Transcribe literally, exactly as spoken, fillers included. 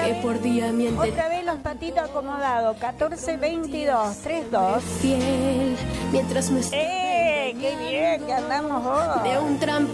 que por día miente. Otra vez los patitos acomodados. catorce veintidós treinta y dos. Fiel, mientras me estoy ¡Eh! ¡Qué bien que andamos hoy! de un trampa.